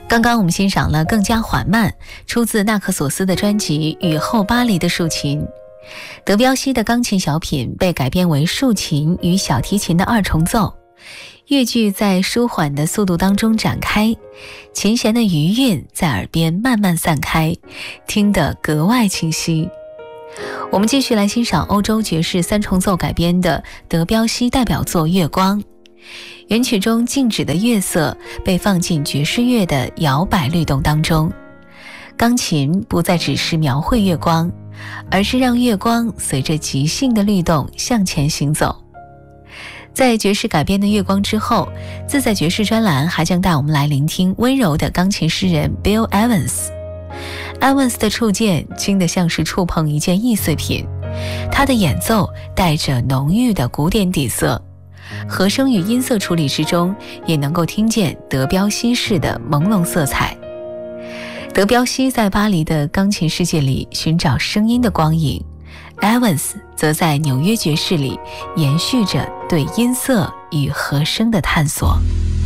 刚刚我们欣赏了更加缓慢，出自纳克索斯的专辑《雨后巴黎的竖琴》。德彪西的钢琴小品被改编为竖琴与小提琴的二重奏，乐句在舒缓的速度当中展开，琴弦的余韵在耳边慢慢散开，听得格外清晰。我们继续来欣赏欧洲爵士三重奏改编的德彪西代表作《月光》。原曲中静止的月色被放进爵士乐的摇摆律动当中，钢琴不再只是描绘月光，而是让月光随着即兴的律动向前行走。在爵士改编的《月光》之后，自在爵士专栏还将带我们来聆听温柔的钢琴诗人 Bill Evans。Evans 的触键轻得像是触碰一件易碎品，他的演奏带着浓郁的古典底色，和声与音色处理之中也能够听见德彪西式的朦胧色彩。德彪西在巴黎的钢琴世界里寻找声音的光影， Evans 则在纽约爵士里延续着对音色与和声的探索。